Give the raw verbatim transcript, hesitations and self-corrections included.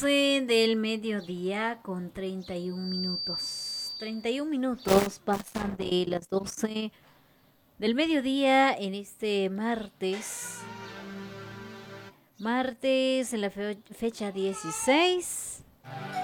doce del mediodía con treinta y un minutos. treinta y un minutos pasan de las doce del mediodía en este martes. Martes en la fe- fecha dieciséis